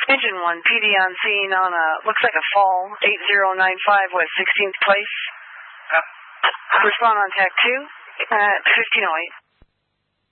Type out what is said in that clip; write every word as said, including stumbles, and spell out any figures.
Engine one, P D on scene on a, looks like a fall, eight zero nine five West sixteenth Place. Yep. Respond on tack two at fifteen oh eight.